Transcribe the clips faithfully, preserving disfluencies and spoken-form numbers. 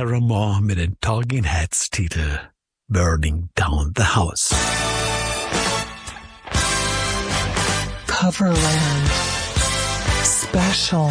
Paramore mit den Talking Heads Titel Burning Down the House. Coverland Special.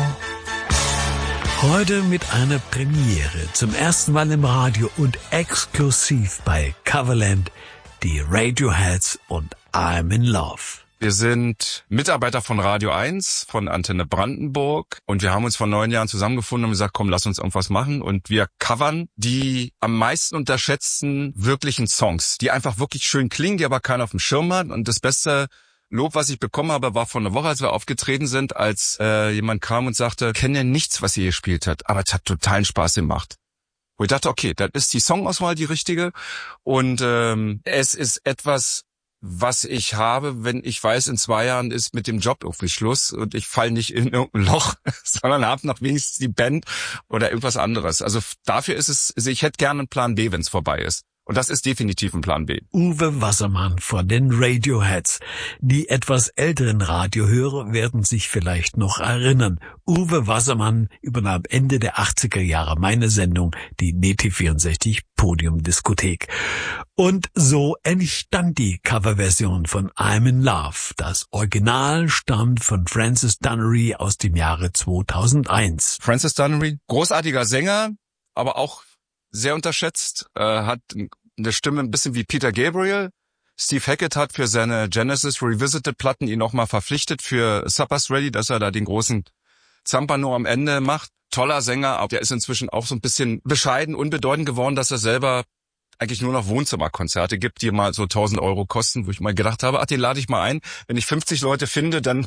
Heute mit einer Premiere, zum ersten Mal im Radio und exklusiv bei Coverland, die Radioheads und I'm in Love. Wir sind Mitarbeiter von Radio eins, von Antenne Brandenburg und wir haben uns vor neun Jahren zusammengefunden und gesagt, komm, lass uns irgendwas machen und wir covern die am meisten unterschätzten wirklichen Songs, die einfach wirklich schön klingen, die aber keiner auf dem Schirm hat. Und das beste Lob, was ich bekommen habe, war vor einer Woche, als wir aufgetreten sind, als äh, jemand kam und sagte, ich kenne ja nichts, was ihr gespielt habt, aber es hat totalen Spaß gemacht. Wo ich dachte, okay, das ist die Songauswahl die richtige und ähm, es ist etwas, was ich habe, wenn ich weiß, in zwei Jahren ist mit dem Job irgendwie Schluss und ich falle nicht in irgendein Loch, sondern habe noch wenigstens die Band oder irgendwas anderes. Also dafür ist es, also ich hätte gerne einen Plan B, wenn es vorbei ist. Und das ist definitiv ein Plan B. Uwe Wassermann von den Radioheads. Die etwas älteren Radiohörer werden sich vielleicht noch erinnern. Uwe Wassermann übernahm Ende der achtziger Jahre meine Sendung, die N E T vierundsechzig Podiumdiskothek. Und so entstand die Coverversion von I'm in Love. Das Original stammt von Francis Dunnery aus dem Jahre zweitausendeins. Francis Dunnery, großartiger Sänger, aber auch sehr unterschätzt, äh, hat eine Stimme ein bisschen wie Peter Gabriel. Steve Hackett hat für seine Genesis Revisited Platten ihn nochmal verpflichtet für Supper's Ready, dass er da den großen Zampano am Ende macht. Toller Sänger, aber der ist inzwischen auch so ein bisschen bescheiden, unbedeutend geworden, dass er selber eigentlich nur noch Wohnzimmerkonzerte gibt, die mal so tausend Euro kosten, wo ich mal gedacht habe, ach, den lade ich mal ein. Wenn ich fünfzig Leute finde, dann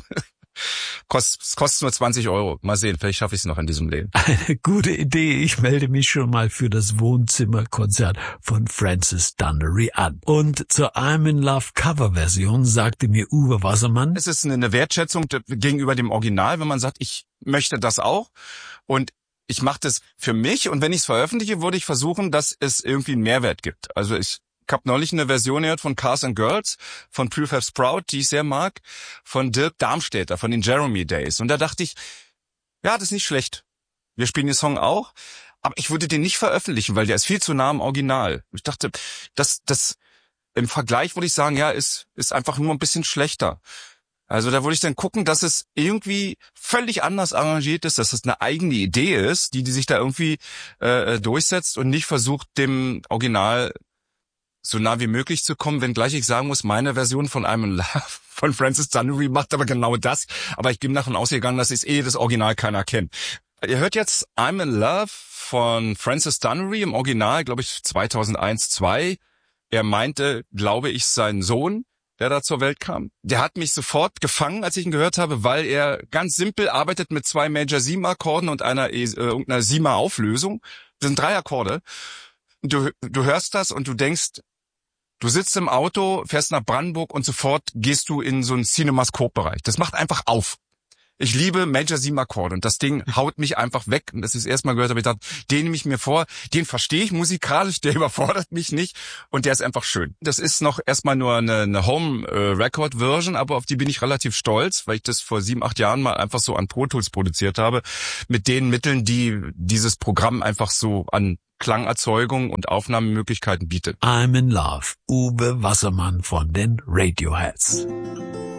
Kost, es kostet nur zwanzig Euro. Mal sehen, vielleicht schaffe ich es noch in diesem Leben. Eine gute Idee. Ich melde mich schon mal für das Wohnzimmerkonzert von Francis Dunnery an. Und zur I'm in Love Coverversion sagte mir Uwe Wassermann: Es ist eine Wertschätzung gegenüber dem Original, wenn man sagt, ich möchte das auch und ich mache das für mich und wenn ich es veröffentliche, würde ich versuchen, dass es irgendwie einen Mehrwert gibt. Also ich Ich habe neulich eine Version gehört von Cars and Girls, von Prefab Sprout, die ich sehr mag, von Dirk Darmstädter, von den Jeremy Days. Und da dachte ich, ja, das ist nicht schlecht. Wir spielen den Song auch, aber ich würde den nicht veröffentlichen, weil der ist viel zu nah am Original. Ich dachte, das, das im Vergleich würde ich sagen, ja, ist, ist einfach nur ein bisschen schlechter. Also da würde ich dann gucken, dass es irgendwie völlig anders arrangiert ist, dass es eine eigene Idee ist, die, die sich da irgendwie äh, durchsetzt und nicht versucht, dem Original so nah wie möglich zu kommen, wenngleich ich sagen muss, meine Version von I'm in Love von Francis Dunnery macht aber genau das. Aber ich bin davon ausgegangen, dass ich eh das Original keiner kennt. Ihr hört jetzt I'm in Love von Francis Dunnery im Original, glaube ich, zweitausendeins, zwei. Er meinte, glaube ich, seinen Sohn, der da zur Welt kam. Der hat mich sofort gefangen, als ich ihn gehört habe, weil er ganz simpel arbeitet mit zwei Major sieben Akkorden und einer äh, irgendeiner siebener Auflösung. Das sind drei Akkorde. Du, du hörst das und du denkst, du sitzt im Auto, fährst nach Brandenburg und sofort gehst du in so einen Cinemascope-Bereich. Das macht einfach auf. Ich liebe Major sieben Akkorde und das Ding haut mich einfach weg. Und das ist das erste Mal gehört, habe ich gedacht, den nehme ich mir vor, den verstehe ich musikalisch, der überfordert mich nicht und der ist einfach schön. Das ist noch erstmal nur eine, eine Home-Record-Version, aber auf die bin ich relativ stolz, weil ich das vor sieben, acht Jahren mal einfach so an Pro Tools produziert habe, mit den Mitteln, die dieses Programm einfach so an Klangerzeugung und Aufnahmemöglichkeiten bietet. I'm in Love, Uwe Wassermann von den Radioheads.